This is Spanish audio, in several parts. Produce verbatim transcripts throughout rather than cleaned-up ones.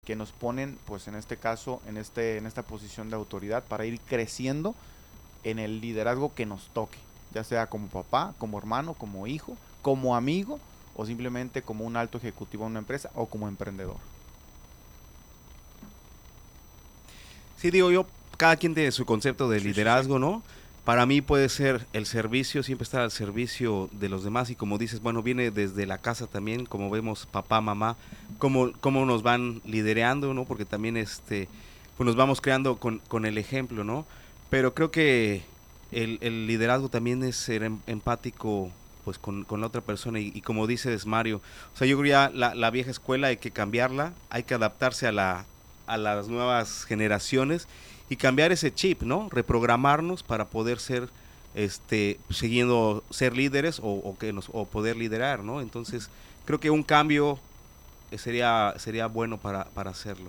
que nos ponen, pues en este caso, en, este, en esta posición de autoridad para ir creciendo en el liderazgo que nos toque, ya sea como papá, como hermano, como hijo, como amigo o simplemente como un alto ejecutivo en una empresa o como emprendedor. Sí, digo yo, cada quien tiene su concepto de Sí, sí, sí. liderazgo, ¿no? Para mí puede ser el servicio, siempre estar al servicio de los demás y como dices, bueno, viene desde la casa también, como vemos papá, mamá, cómo, cómo nos van liderando, ¿no? Porque también este, pues nos vamos creando con, con el ejemplo, ¿no? Pero creo que el, el liderazgo también es ser em- empático pues con, con la otra persona y, y como dices Mario, o sea, yo creo ya la, la vieja escuela hay que cambiarla, hay que adaptarse a la, a las nuevas generaciones y cambiar ese chip, ¿no? Reprogramarnos para poder ser, este, siguiendo ser líderes o, o que nos, o poder liderar, ¿no? Entonces, creo que un cambio sería, sería bueno para, para hacerlo.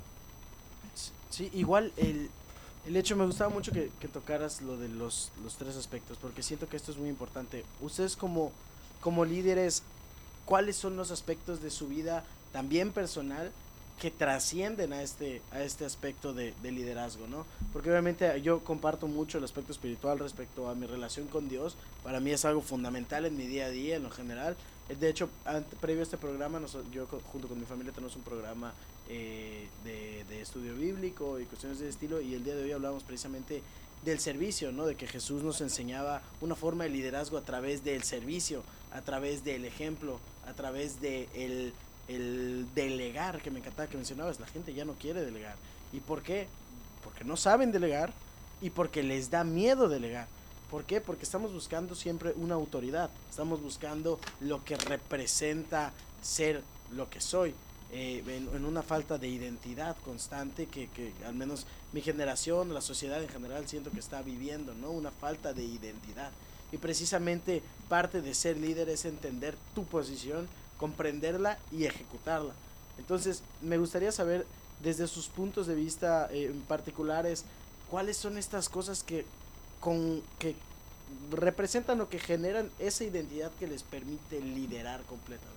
Sí, igual el, el hecho, me gustaba mucho que, que tocaras lo de los, los tres aspectos, porque siento que esto es muy importante. Ustedes como, como líderes, ¿cuáles son los aspectos de su vida también personal que trascienden a este, a este aspecto de, de liderazgo, ¿no? Porque obviamente yo comparto mucho el aspecto espiritual respecto a mi relación con Dios. Para mí es algo fundamental en mi día a día, en lo general. De hecho, ante, previo a este programa, nos, yo junto con mi familia tenemos un programa eh, de, de estudio bíblico y cuestiones de estilo, y el día de hoy hablamos precisamente del servicio, ¿no? De que Jesús nos enseñaba una forma de liderazgo a través del servicio, a través del ejemplo, a través de el, el delegar, que me encantaba que mencionabas. La gente ya no quiere delegar. ¿Y por qué? Porque no saben delegar y porque les da miedo delegar. ¿Por qué? Porque estamos buscando siempre una autoridad, estamos buscando lo que representa ser lo que soy. Eh, en, en, una falta de identidad constante que, que al menos mi generación, la sociedad en general, siento que está viviendo, ¿no? Una falta de identidad. Y precisamente parte de ser líder es entender tu posición, comprenderla y ejecutarla. Entonces, me gustaría saber, desde sus puntos de vista eh, particulares, cuáles son estas cosas que, con, que representan o que generan esa identidad que les permite liderar completamente.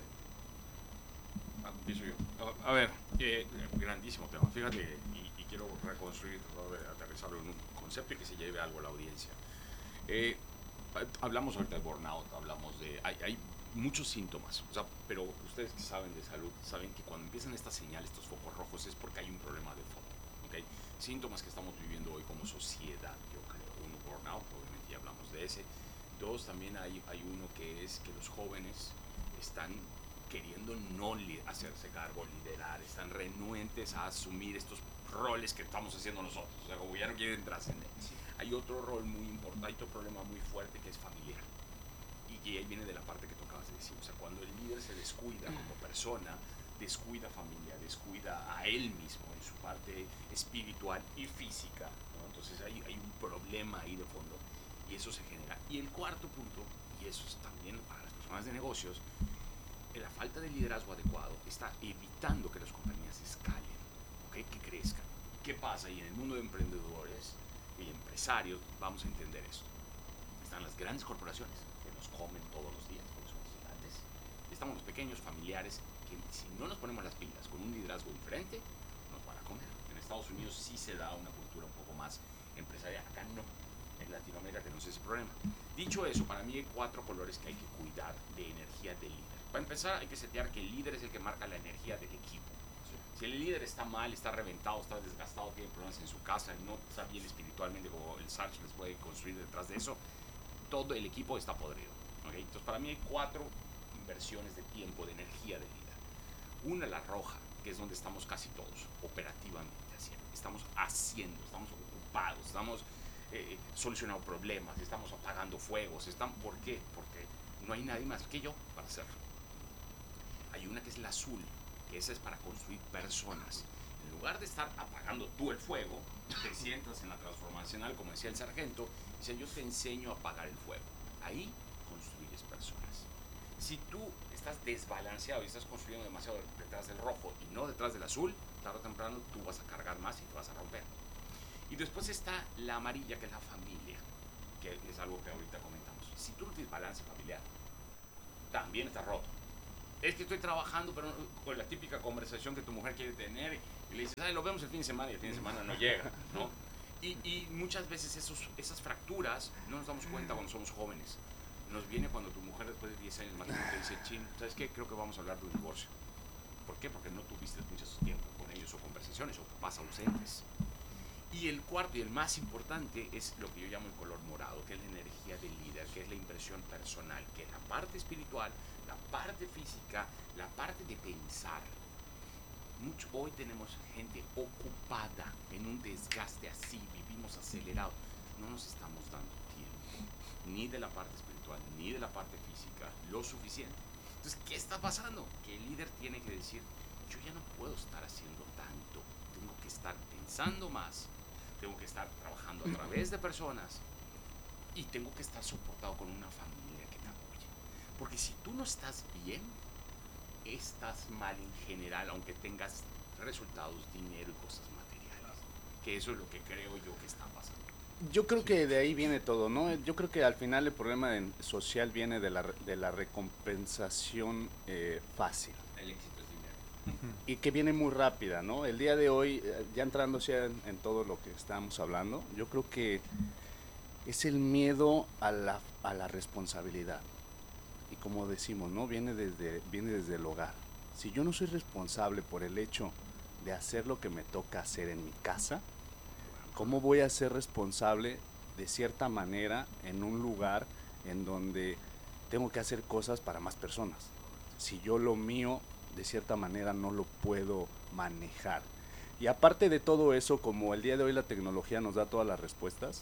Empiezo yo. A, a ver, eh, grandísimo tema. Fíjate, y, y quiero reconstruir, tratar de aterrizarlo en un concepto y que se lleve algo a la audiencia. Eh, hablamos ahorita de burnout, hablamos de... Hay, hay muchos síntomas, o sea, pero ustedes que saben de salud saben que cuando empiezan estas señales, estos focos rojos, es porque hay un problema de fondo. ¿Okay? Síntomas que estamos viviendo hoy como sociedad, yo creo. Uno, burnout, obviamente ya hablamos de ese. Dos, también hay, hay uno que es que los jóvenes están queriendo no hacerse cargo, liderar, están renuentes a asumir estos roles que estamos haciendo nosotros, o sea, como ya no quieren trascender. Hay otro rol muy importante, hay otro problema muy fuerte que es familiar, y, y ahí viene de la parte que tocabas de decir, o sea, cuando el líder se descuida como persona, descuida familia, descuida a él mismo en su parte espiritual y física, ¿no? Entonces hay, hay un problema ahí de fondo, y eso se genera. Y el cuarto punto, y eso es también para las personas de negocios, la falta de liderazgo adecuado está evitando que las compañías escalen, ¿okay? Que crezcan. ¿Qué pasa? Y en el mundo de emprendedores y empresarios vamos a entender esto. Están las grandes corporaciones que nos comen todos los días porque somos gigantes. Estamos los pequeños familiares que si no nos ponemos las pilas con un liderazgo diferente, nos van a comer. En Estados Unidos sí se da una cultura un poco más empresarial, acá no. En Latinoamérica tenemos ese problema. Dicho eso, para mí hay cuatro colores que hay que cuidar de energía del líder. Para empezar, hay que setear que el líder es el que marca la energía del equipo. Sí. Si el líder está mal, está reventado, está desgastado, tiene problemas en su casa y no está bien espiritualmente como el Sarge les puede construir detrás de eso, todo el equipo está podrido. ¿Okay? Entonces, para mí hay cuatro inversiones de tiempo, de energía del líder. Una, la roja, que es donde estamos casi todos, operativamente haciendo. Estamos haciendo, estamos ocupados, estamos eh, solucionando problemas, estamos apagando fuegos. Están, ¿por qué? Porque no hay nadie más que yo para hacerlo. Hay una que es la azul, que esa es para construir personas. En lugar de estar apagando tú el fuego, te sientas en la transformacional, como decía el sargento, y dice, yo te enseño a apagar el fuego. Ahí construyes personas. Si tú estás desbalanceado y estás construyendo demasiado detrás del rojo y no detrás del azul, tarde o temprano tú vas a cargar más y te vas a romper. Y después está la amarilla, que es la familia, que es algo que ahorita comentamos. Si tú no tienes balance familiar, también estás roto. Es que estoy trabajando, pero con la típica conversación que tu mujer quiere tener, Y le dices, ay, lo vemos el fin de semana, y el fin de semana no llega, ¿no? Y, y muchas veces esos, esas fracturas no nos damos cuenta cuando somos jóvenes. Nos viene cuando tu mujer después de diez años de matrimonio te dice, chin, ¿sabes qué? Creo que vamos a hablar de un divorcio. ¿Por qué? Porque no tuviste mucho tiempo con ellos o conversaciones o papás ausentes. Y el cuarto y el más importante es lo que yo llamo el color morado, que es la energía del líder, que es la impresión personal, que es la parte espiritual, la parte física, la parte de pensar. Mucho, hoy tenemos gente ocupada en un desgaste así, vivimos acelerados, no nos estamos dando tiempo, ni de la parte espiritual, ni de la parte física, lo suficiente. Entonces, ¿qué está pasando? Que el líder tiene que decir, yo ya no puedo estar haciendo tanto, tengo que estar pensando más, tengo que estar trabajando a través de personas y tengo que estar soportado con una familia que me apoye. Porque si tú no estás bien, estás mal en general, aunque tengas resultados, dinero y cosas materiales. Que eso es lo que creo yo que está pasando. Yo creo que de ahí viene todo, ¿no? Yo creo que al final el problema en- social viene de la, re- de la recompensación eh, fácil. El éxito es dinero. Y que viene muy rápida, ¿no? El día de hoy, eh, ya entrando ya en, en todo lo que estamos hablando, yo creo que es el miedo a la, a la responsabilidad. Y como decimos, ¿no? Viene desde, viene desde el hogar. Si yo no soy responsable por el hecho de hacer lo que me toca hacer en mi casa, ¿cómo voy a ser responsable de cierta manera en un lugar en donde tengo que hacer cosas para más personas? Si yo lo mío de cierta manera no lo puedo manejar. Y aparte de todo eso, como el día de hoy la tecnología nos da todas las respuestas,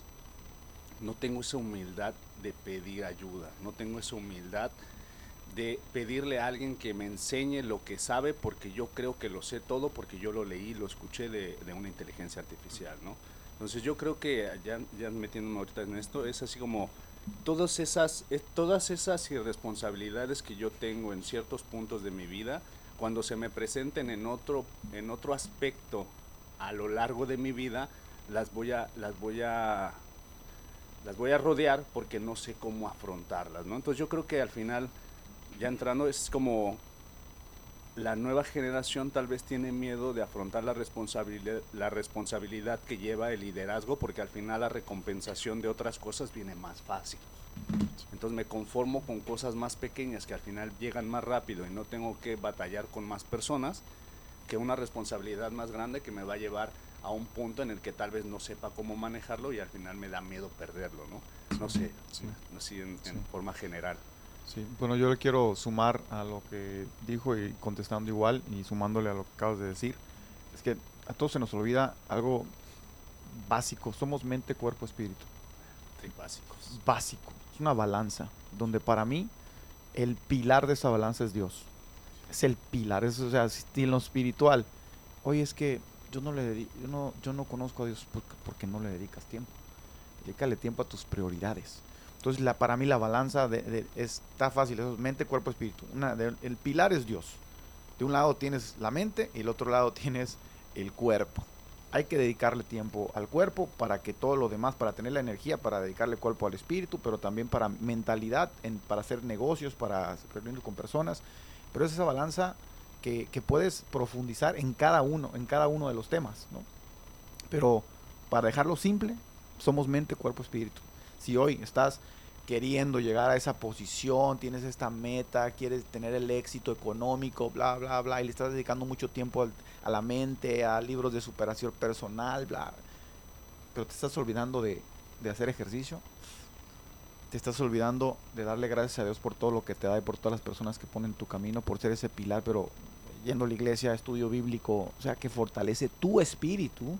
no tengo esa humildad de pedir ayuda, no tengo esa humildad de pedirle a alguien que me enseñe lo que sabe porque yo creo que lo sé todo, porque yo lo leí, lo escuché de, de una inteligencia artificial, ¿no? Entonces yo creo que, ya, ya metiéndome ahorita en esto, es así como todas esas, eh, todas esas irresponsabilidades que yo tengo en ciertos puntos de mi vida, cuando se me presenten en otro, en otro aspecto a lo largo de mi vida, las voy a, las voy a, las voy a rodear porque no sé cómo afrontarlas, ¿no? Entonces yo creo que al final, ya entrando, es como la nueva generación tal vez tiene miedo de afrontar la responsabilidad, la responsabilidad que lleva el liderazgo, porque al final la recompensación de otras cosas viene más fácil. Entonces me conformo con cosas más pequeñas que al final llegan más rápido y no tengo que batallar con más personas, que una responsabilidad más grande que me va a llevar a un punto en el que tal vez no sepa cómo manejarlo y al final me da miedo perderlo, ¿no? No sé, Sí. así en, Sí. en forma general. Sí, bueno, yo le quiero sumar a lo que dijo y contestando igual y sumándole a lo que acabas de decir. Es que a todos se nos olvida algo básico. Somos mente, cuerpo, espíritu. Sí, básicos. Básico. Es una balanza donde para mí el pilar de esa balanza es Dios. Es el pilar. Es, o sea, si en lo espiritual, oye, es que yo no le dedi- yo no, yo no conozco a Dios porque, porque no le dedicas tiempo. Dedícale tiempo a tus prioridades. Entonces, la, para mí la balanza de, de, está fácil, eso es mente, cuerpo, espíritu. Una, de, el pilar es Dios. De un lado tienes la mente y del otro lado tienes el cuerpo. Hay que dedicarle tiempo al cuerpo para que todo lo demás, para tener la energía, para dedicarle cuerpo al espíritu, pero también para mentalidad, en, para hacer negocios, para reunirnos con personas. Pero es esa balanza que, que puedes profundizar en cada uno, en cada uno de los temas, ¿no? Pero para dejarlo simple, somos mente, cuerpo, espíritu. Si hoy estás queriendo llegar a esa posición, tienes esta meta, quieres tener el éxito económico, bla, bla, bla, y le estás dedicando mucho tiempo al, a la mente, a libros de superación personal, bla, pero te estás olvidando de, de hacer ejercicio, te estás olvidando de darle gracias a Dios por todo lo que te da y por todas las personas que ponen en tu camino, por ser ese pilar, pero yendo a la iglesia, estudio bíblico, o sea, que fortalece tu espíritu,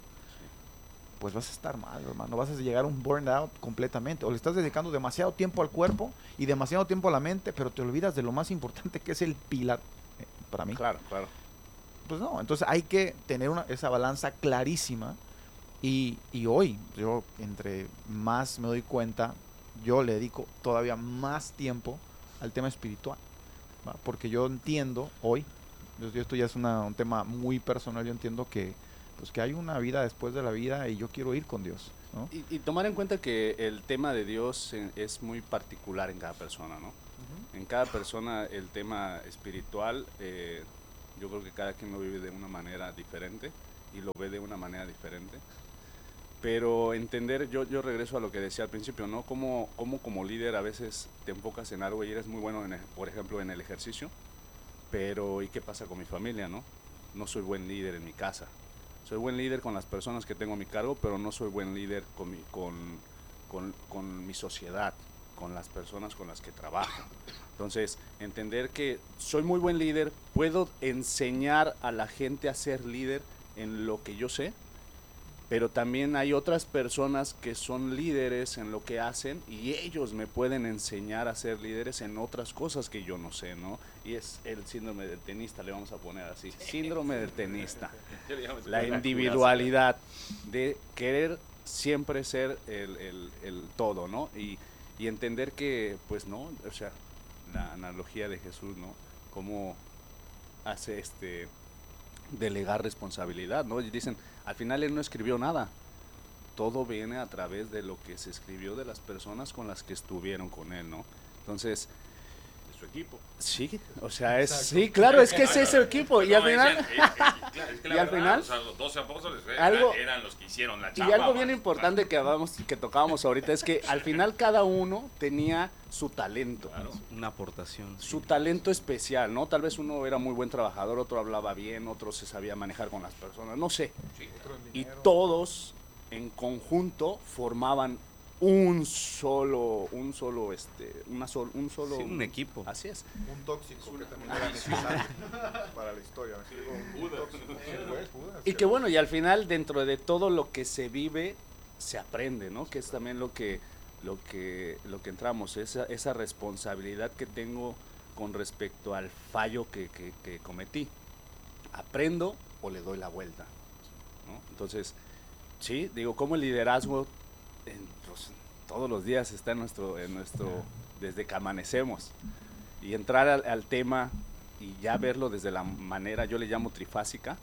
pues vas a estar mal, hermano. Vas a llegar a un burnout completamente. O le estás dedicando demasiado tiempo al cuerpo y demasiado tiempo a la mente, pero te olvidas de lo más importante que es el pilar eh, para mí. Claro, claro. Pues no, entonces hay que tener una, esa balanza clarísima. Y, y hoy, yo entre más me doy cuenta, yo le dedico todavía más tiempo al tema espiritual, ¿va? Porque yo entiendo hoy, yo, esto ya es una, un tema muy personal, yo entiendo que pues que hay una vida después de la vida y yo quiero ir con Dios, ¿no? Y, y tomar en cuenta que el tema de Dios en, es muy particular en cada persona, ¿no? Uh-huh. En cada persona el tema espiritual, eh, yo creo que cada quien lo vive de una manera diferente y lo ve de una manera diferente. Pero entender, yo, yo regreso a lo que decía al principio, ¿no? Cómo, cómo como líder a veces te enfocas en algo y eres muy bueno, en el, por ejemplo, en el ejercicio, pero ¿y qué pasa con mi familia, no? No soy buen líder en mi casa. Soy buen líder con las personas que tengo a mi cargo, pero no soy buen líder con mi, con, con, con mi sociedad, con las personas con las que trabajo. Entonces, entender que soy muy buen líder, puedo enseñar a la gente a ser líder en lo que yo sé, pero también hay otras personas que son líderes en lo que hacen y ellos me pueden enseñar a ser líderes en otras cosas que yo no sé, ¿no? Y es el síndrome del tenista, le vamos a poner así, síndrome del tenista. La individualidad de querer siempre ser el, el, el todo, ¿no? Y, y entender que, pues no, o sea, la analogía de Jesús, ¿no? Cómo hace este delegar responsabilidad, ¿no? Y dicen, al final él no escribió nada, todo viene a través de lo que se escribió de las personas con las que estuvieron con él, ¿no? Entonces, de su equipo. Sí, o sea, es, sí, claro, es que es ese equipo, y al final, y al final, o sea, los doce apóstoles algo, eran, eran los que hicieron la chamba. Y algo bien man. importante que hablábamos, que tocábamos ahorita es que al final cada uno tenía su talento, Claro. Una aportación. su sí. talento especial, ¿no? Tal vez uno era muy buen trabajador, otro hablaba bien, otro se sabía manejar con las personas, no sé. Sí. Y todos en conjunto formaban un solo, un solo, este, una sol, un solo, Sí, un equipo. Así es. Un tóxico que también era necesario para la historia. ¿Me explico? Un tóxico. Sí, pues, Judas, Y que bueno, y al final dentro de todo lo que se vive se aprende, ¿no? Que es también lo que lo que lo que entramos, esa esa responsabilidad que tengo con respecto al fallo que, que, que cometí. ¿Aprendo o le doy la vuelta? ¿No? Entonces, sí, digo, como el liderazgo en, pues, todos los días está en nuestro, en nuestro, desde que amanecemos. Y entrar al, al tema y ya verlo desde la manera, yo le llamo trifásica,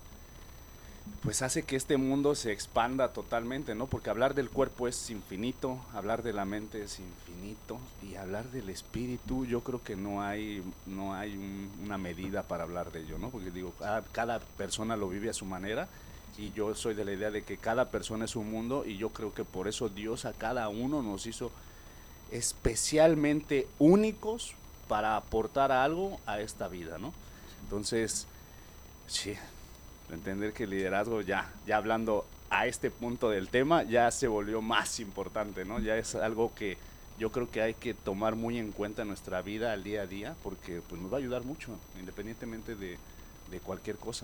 pues hace que este mundo se expanda totalmente, ¿no? Porque hablar del cuerpo es infinito, hablar de la mente es infinito, y hablar del espíritu, yo creo que no hay, no hay un, una medida para hablar de ello, ¿no? Porque digo, cada, cada persona lo vive a su manera, y yo soy de la idea de que cada persona es un mundo, y yo creo que por eso Dios a cada uno nos hizo especialmente únicos para aportar algo a esta vida, ¿no? Entonces, sí, entender que el liderazgo ya, ya hablando a este punto del tema, ya se volvió más importante, ¿no? Ya es algo que yo creo que hay que tomar muy en cuenta en nuestra vida al día a día, porque pues nos va a ayudar mucho, independientemente de, de cualquier cosa.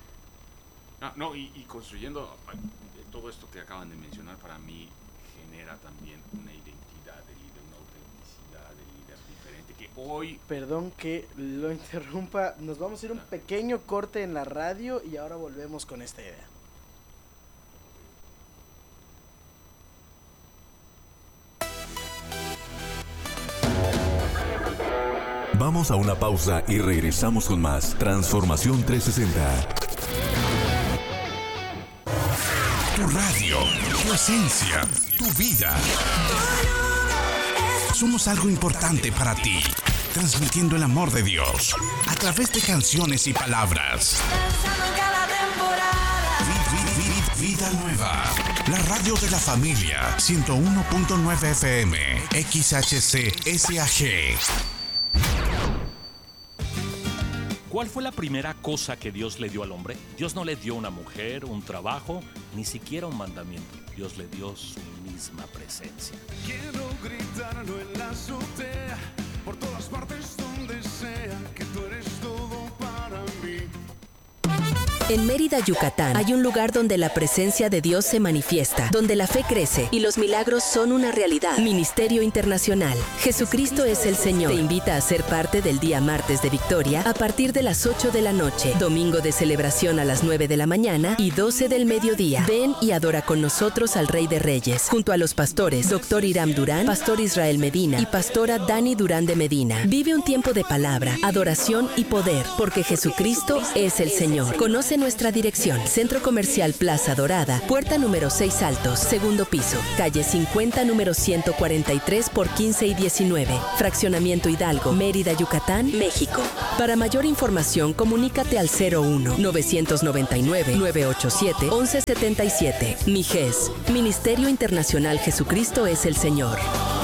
No, no y, y construyendo todo esto que acaban de mencionar, para mí genera también una identidad de líder, una autenticidad de líder diferente, que hoy... Perdón que lo interrumpa, nos vamos a ir un pequeño corte en la radio y ahora volvemos con esta idea. Vamos a una pausa y regresamos con más Transformación trescientos sesenta. Tu radio, tu esencia, tu vida. Somos algo importante para ti, transmitiendo el amor de Dios a través de canciones y palabras. Vi- vi- vi- Vida nueva. La radio de la familia, ciento uno punto nueve F M, X H C S A G. ¿Cuál fue la primera cosa que Dios le dio al hombre? Dios no le dio una mujer, un trabajo, ni siquiera un mandamiento. Dios le dio su misma presencia. Quiero gritarlo en la azotea, por todas partes donde sea, que tú eres todo para mí. En Mérida, Yucatán, hay un lugar donde la presencia de Dios se manifiesta, donde la fe crece y los milagros son una realidad. Ministerio Internacional. Jesucristo es el Señor. Te invita a ser parte del día martes de Victoria a partir de las ocho de la noche, domingo de celebración a las nueve de la mañana y doce del mediodía. Ven y adora con nosotros al Rey de Reyes, junto a los pastores Doctor Hiram Durán, Pastor Israel Medina y Pastora Dani Durán de Medina. Vive un tiempo de palabra, adoración y poder, porque Jesucristo es el Señor. Conoce Conoce nuestra dirección. Centro Comercial Plaza Dorada, puerta número seis Altos, segundo piso, calle cincuenta, número ciento cuarenta y tres por quince y diecinueve. Fraccionamiento Hidalgo, Mérida, Yucatán, México. Para mayor información, comunícate al cero uno, novecientos noventa y nueve, novecientos ochenta y siete, once setenta y siete. MIGES, Ministerio Internacional Jesucristo es el Señor.